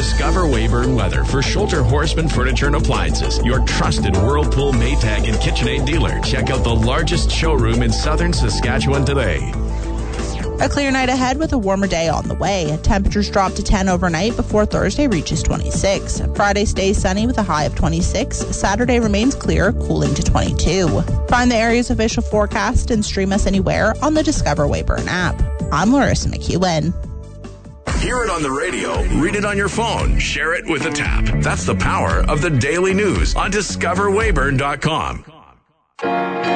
Discover Weyburn Weather for Schulter Horseman Furniture and Appliances, your trusted Whirlpool, Maytag, and KitchenAid dealer. Check out the largest showroom in southern Saskatchewan today. A clear night ahead with a warmer day on the way. Temperatures drop to 10 overnight before Thursday reaches 26. Friday stays sunny with a high of 26. Saturday remains clear, cooling to 22. Find the area's official forecast and stream us anywhere on the Discover Weyburn app. I'm Larissa McEwen. Hear it on the radio, read it on your phone, share it with a tap. That's the power of the daily news on discoverweyburn.com.